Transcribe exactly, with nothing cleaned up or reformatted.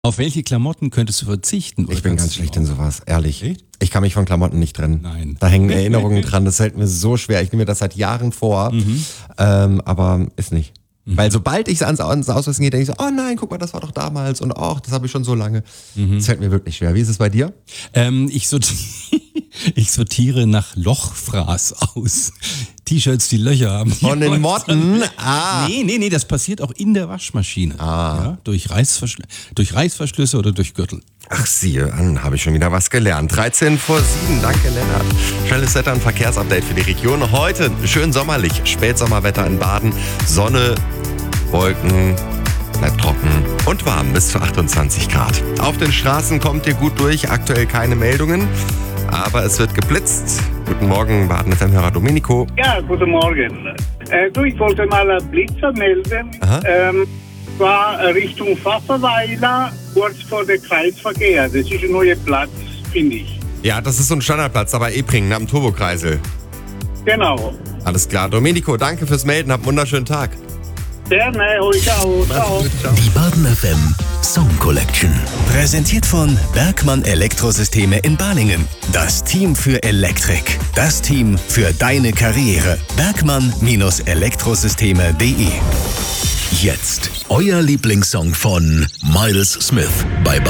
Auf welche Klamotten könntest du verzichten? Ich bin ganz schlecht in sowas, ehrlich. Echt? Ich kann mich von Klamotten nicht trennen. Nein. Da hängen Erinnerungen dran, das fällt mir so schwer. Ich nehme mir das seit Jahren vor, mhm. ähm, aber ist nicht. Mhm. Weil sobald ich ans, ans Ausweisen gehe, denke ich so, oh nein, guck mal, das war doch damals und ach, das habe ich schon so lange. Mhm. Das fällt mir wirklich schwer. Wie ist es bei dir? Ähm, ich, sortiere, ich sortiere nach Lochfraß aus. T-Shirts, die Löcher haben. Von den Motten? Ah. Nee, nee, nee, das passiert auch in der Waschmaschine. Ah. Ja, durch, Reißverschl- durch Reißverschlüsse oder durch Gürtel. Ach, siehe an, habe ich schon wieder was gelernt. dreizehn vor sieben, danke Lennart. Schnelles Wetter- und Verkehrsupdate für die Region. Heute schön sommerlich, Spätsommerwetter in Baden, Sonne, Wolken, bleibt trocken und warm bis zu achtundzwanzig Grad. Auf den Straßen kommt ihr gut durch, aktuell keine Meldungen, aber es wird geblitzt. Guten Morgen, Baden F M-Hörer Domenico. Ja, guten Morgen. Äh, du, ich wollte mal einen Blitzer melden. Ähm, war Richtung Pfafferweiler, kurz vor der Kreisverkehr. Das ist ein neuer Platz, finde ich. Ja, das ist so ein Standardplatz, aber Ebringen am Turbokreisel. Genau. Alles klar. Domenico, danke fürs Melden. Hab einen wunderschönen Tag. Gerne, euch auch. Ciao. Die Baden F M Song Collection. Präsentiert von Bergmann Elektrosysteme in Balingen. Das Team für Elektrik. Das Team für deine Karriere. Bergmann Elektrosysteme punkt de. Jetzt euer Lieblingssong von Miles Smith bei Baden.